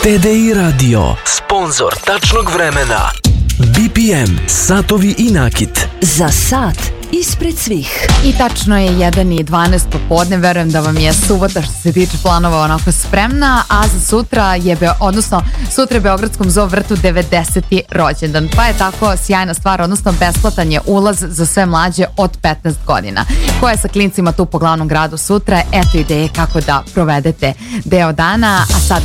TDI Radio, sponsor tačnog vremena. BPM, satovi i nakit. Za sat ispred svih. I tačno je 1:12 popodne, verujem da vam je subota što se tiče planova onako spremna, a za sutra je, sutra je Beogradskom zoo vrtu 90. rođendan, pa je tako sjajna stvar, odnosno besplatan je ulaz za sve mlađe od 15 godina. Ko je sa klincima tu po glavnom gradu sutra, eto ideje kako da provedete deo dana, a sad